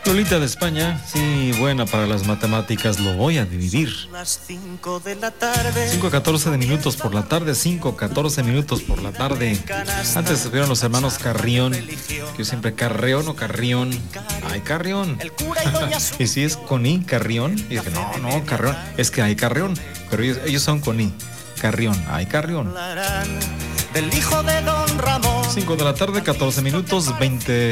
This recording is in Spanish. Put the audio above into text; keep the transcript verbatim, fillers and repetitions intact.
Lolita de España, sí, buena para las matemáticas, lo voy a dividir. Las cinco de la tarde. cinco catorce de minutos por la tarde, cinco catorce minutos por la tarde. Antes estuvieron los hermanos Carrión, que yo siempre Carreón o Carrión. Ay, Carrión. Y si es con I, Carrión. Y dije, no, no, Carrión. Es que hay Carrión, pero ellos, ellos son con I. Carrión, ay, Carrión. Del hijo de Don Ramón. cinco de la tarde, catorce minutos, veinte